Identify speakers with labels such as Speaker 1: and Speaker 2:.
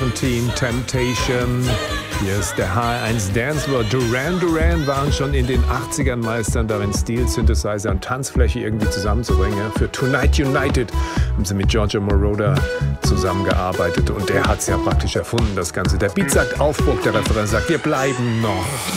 Speaker 1: 17 Temptation. Hier ist der HR1 Dance World. Duran Duran waren schon in den 80ern Meistern darin, Steel, Synthesizer und Tanzfläche irgendwie zusammenzubringen. Ja. Für Tonight United haben sie mit Giorgio Moroder zusammengearbeitet und der hat es ja praktisch erfunden, das Ganze. Der Beat sagt Aufbruch, der Refrain sagt, wir bleiben noch.